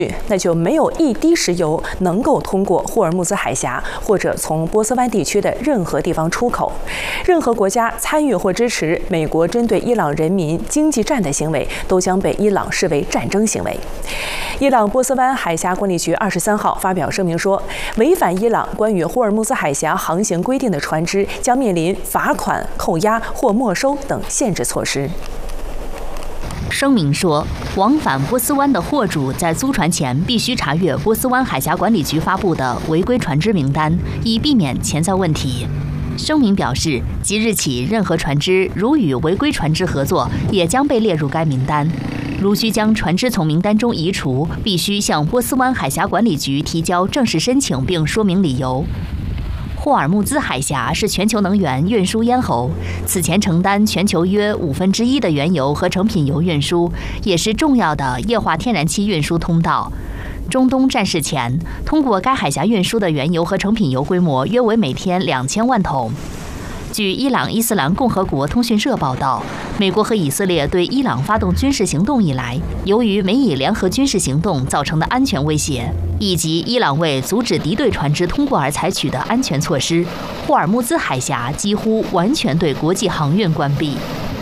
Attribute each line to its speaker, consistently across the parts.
Speaker 1: 那就没有一滴石油能够通过霍尔木兹海峡或者从波斯湾地区的任何地方出口。任何国家参与或支持美国针对伊朗人民经济战的行为，都将被伊朗视为战争行为。伊朗波斯湾海峡管理局23号发表声明说，违反伊朗关于霍尔木兹海峡航行规定的船只将面临罚款、扣押或没收等限制措施。
Speaker 2: 声明说，往返波斯湾的货主在租船前必须查阅波斯湾海峡管理局发布的违规船只名单，以避免潜在问题。声明表示，即日起，任何船只如与违规船只合作，也将被列入该名单。如需将船只从名单中移除，必须向波斯湾海峡管理局提交正式申请并说明理由。霍尔木兹海峡是全球能源运输咽喉，此前承担全球约1/5的原油和成品油运输，也是重要的液化天然气运输通道。中东战事前，通过该海峡运输的原油和成品油规模约为每天2000万桶。据伊朗伊斯兰共和国通讯社报道，美国和以色列对伊朗发动军事行动以来，由于美以联合军事行动造成的安全威胁，以及伊朗为阻止敌对船只通过而采取的安全措施，霍尔木兹海峡几乎完全对国际航运关闭。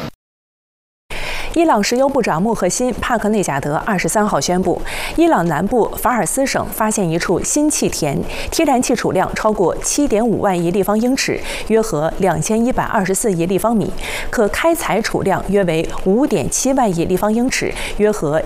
Speaker 1: 伊朗石油部长穆赫辛·帕克内贾德23号宣布，伊朗南部法尔斯省发现一处新气田，天然气储量超过7.5万亿立方英尺，约合2124亿立方米，可开采储量约为5.7万亿立方英尺，约合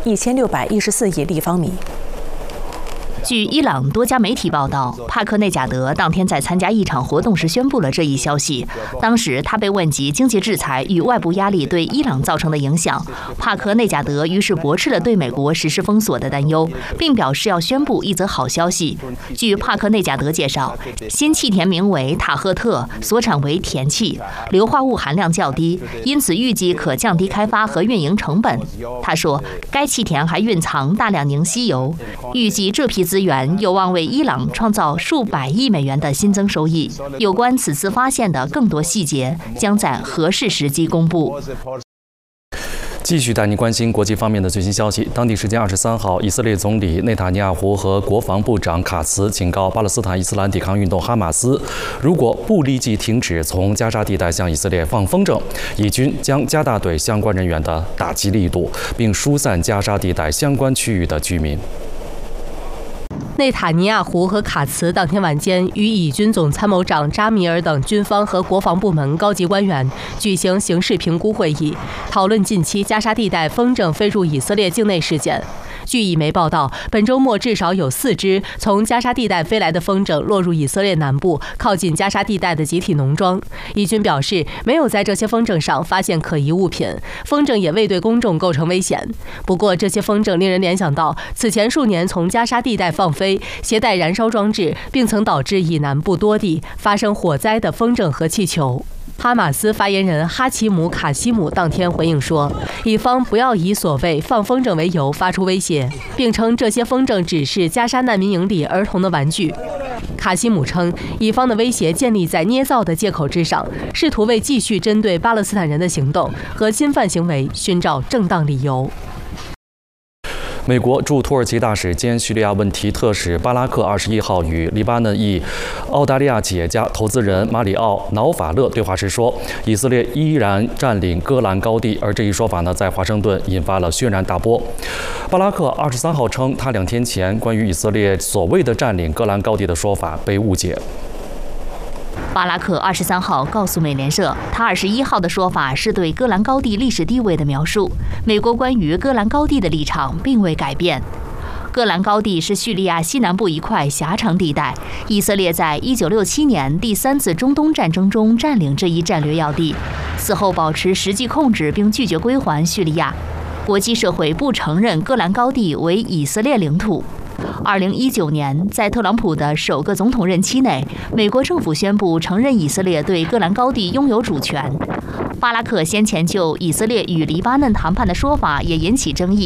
Speaker 1: 1614亿立方米。
Speaker 2: 据伊朗多家媒体报道，帕克内贾德当天在参加一场活动时宣布了这一消息。当时他被问及经济制裁与外部压力对伊朗造成的影响，帕克内贾德于是驳斥了对美国实施封锁的担忧，并表示要宣布一则好消息。据帕克内贾德介绍，新气田名为塔赫特，所产为甜气，硫化物含量较低，因此预计可降低开发和运营成本。他说，该气田还蕴藏大量凝稀油，预计这批资源有望为伊朗创造数百亿美元的新增收益。有关此次发现的更多细节将在合适时机公布。
Speaker 3: 继续带您关心国际方面的最新消息。当地时间23号，以色列总理内塔尼亚胡和国防部长卡茨警告巴勒斯坦伊斯兰抵抗运动哈马斯，如果不立即停止从加沙地带向以色列放风筝，以军将加大对相关人员的打击力度，并疏散加沙地带相关区域的居民。
Speaker 4: 内塔尼亚胡和卡茨当天晚间与以军总参谋长扎米尔等军方和国防部门高级官员举行形势评估会议，讨论近期加沙地带风筝飞入以色列境内事件。据以媒报道，本周末至少有4只从加沙地带飞来的风筝落入以色列南部靠近加沙地带的集体农庄。以军表示，没有在这些风筝上发现可疑物品，风筝也未对公众构成危险。不过，这些风筝令人联想到此前数年从加沙地带放飞、携带燃烧装置，并曾导致以南部多地发生火灾的风筝和气球。哈马斯发言人哈奇姆·卡西姆当天回应说，以方不要以所谓放风筝为由发出威胁，并称这些风筝只是加沙难民营里儿童的玩具。卡西姆称，以方的威胁建立在捏造的借口之上，试图为继续针对巴勒斯坦人的行动和侵犯行为寻找正当理由。
Speaker 3: 美国驻土耳其大使兼叙利亚问题特使巴拉克21号与黎巴嫩裔澳大利亚企业家、投资人马里奥·瑙法勒对话时说，以色列依然占领戈兰高地，而这一说法呢，在华盛顿引发了轩然大波。巴拉克23号称，他2天前关于以色列所谓的占领戈兰高地的说法被误解。
Speaker 2: 巴拉克23号告诉美联社，他21号的说法是对戈兰高地历史地位的描述。美国关于戈兰高地的立场并未改变。戈兰高地是叙利亚西南部一块狭长地带，以色列在1967年第3次中东战争中占领这一战略要地，此后保持实际控制并拒绝归还叙利亚。国际社会不承认戈兰高地为以色列领土。2019年，在特朗普的首个总统任期内，美国政府宣布承认以色列对戈兰高地拥有主权。巴拉克先前就以色列与黎巴嫩谈判的说法也引起争议。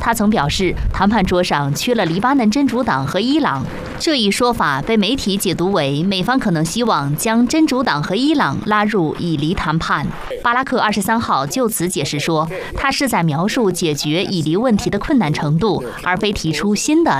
Speaker 2: 他曾表示，谈判桌上缺了黎巴嫩真主党和伊朗。这一说法被媒体解读为美方可能希望将真主党和伊朗拉入以黎谈判。巴拉克23号就此解释说，他是在描述解决以黎问题的困难程度，而非提出新的